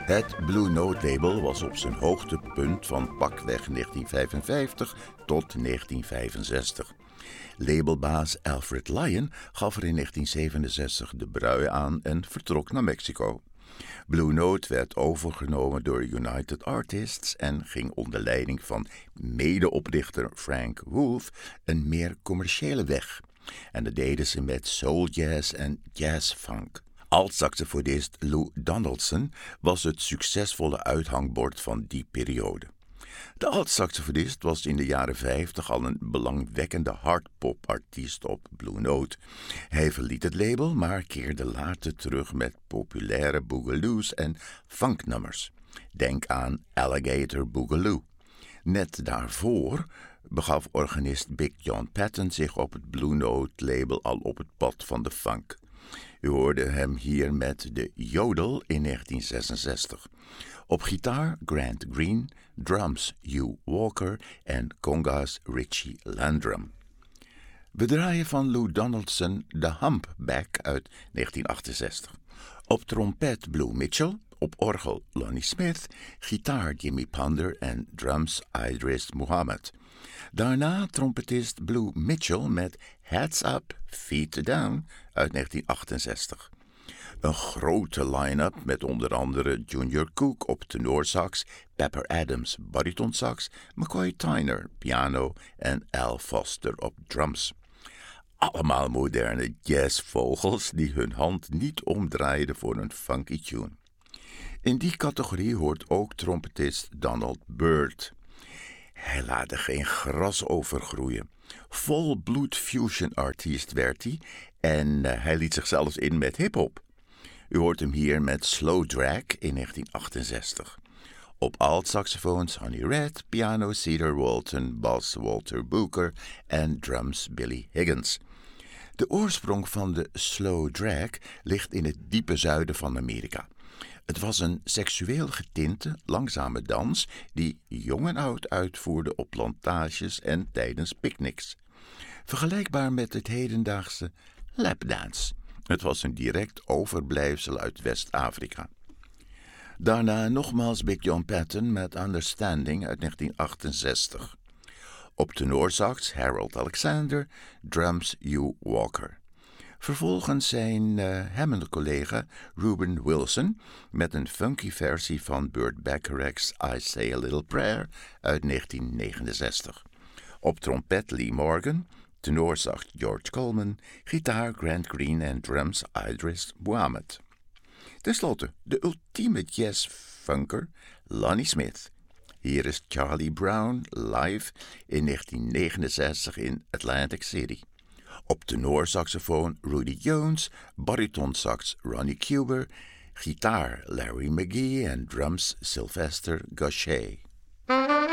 Het Blue Note label was op zijn hoogtepunt van pakweg 1955 tot 1965. Labelbaas Alfred Lion gaf er in 1967 de brui aan en vertrok naar Mexico. Blue Note werd overgenomen door United Artists en ging onder leiding van medeoprichter Frank Wolf een meer commerciële weg. En dat deden ze met soul jazz en jazz-funk. Alt-saxofonist Lou Donaldson was het succesvolle uithangbord van die periode. De alt-saxofonist was in de jaren 50 al een belangwekkende hardpop-artiest op Blue Note. Hij verliet het label, maar keerde later terug met populaire boogaloos en funknummers. Denk aan Alligator Boogaloo. Net daarvoor begaf organist Big John Patton zich op het Blue Note label al op het pad van de funk. U hoorde hem hier met de Jodel in 1966. Op gitaar Grant Green, drums Hugh Walker en conga's Richie Landrum. We draaien van Lou Donaldson The Humpback uit 1968. Op trompet Blue Mitchell, op orgel Lonnie Smith, gitaar Jimmy Ponder en drums Idris Muhammad. Daarna trompetist Blue Mitchell met Heads Up, Feet Down uit 1968. Een grote line-up met onder andere Junior Cook op tenorsax, Pepper Adams baritonsax, McCoy Tyner piano en Al Foster op drums. Allemaal moderne jazzvogels die hun hand niet omdraaiden voor een funky tune. In die categorie hoort ook trompetist Donald Byrd. Hij laat er geen gras over groeien. Volbloed fusion artiest werd hij en hij liet zich zelfs in met hiphop. U hoort hem hier met Slow Drag in 1968. Op alt-saxofoons Honey Red, piano Cedar Walton, bas Walter Booker en drums Billy Higgins. De oorsprong van de Slow Drag ligt in het diepe zuiden van Amerika. Het was een seksueel getinte, langzame dans die jong en oud uitvoerde op plantages en tijdens picknicks. Vergelijkbaar met het hedendaagse lapdance. Het was een direct overblijfsel uit West-Afrika. Daarna nogmaals Big John Patton met Understanding uit 1968. Op tenorsax Harold Alexander, drums Hugh Walker. Vervolgens zijn Hammond-collega Reuben Wilson met een funky versie van Burt Bacharach's I Say a Little Prayer uit 1969. Op trompet Lee Morgan, tenorsax George Coleman, gitaar Grant Green en drums Idris Muhammad. Ten slotte de ultieme jazzfunker Lonnie Smith. Hier is Charlie Brown live in 1969 in Atlantic City. Op tenorsaxofoon Rudy Jones, baritonsax Ronnie Cuber, gitaar Larry McGee en drums Sylvester Gaucher.